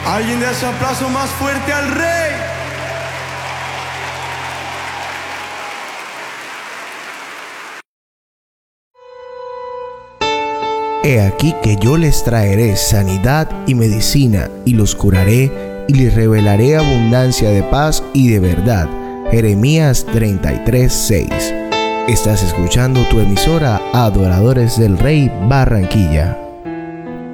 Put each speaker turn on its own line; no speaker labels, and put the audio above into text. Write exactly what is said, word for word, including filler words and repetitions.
Alguien de ese aplauso más fuerte al Rey.
He aquí que yo les traeré sanidad y medicina, y los curaré, y les revelaré abundancia de paz y de verdad. Jeremías treinta y tres, seis. Estás escuchando tu emisora Adoradores del Rey Barranquilla.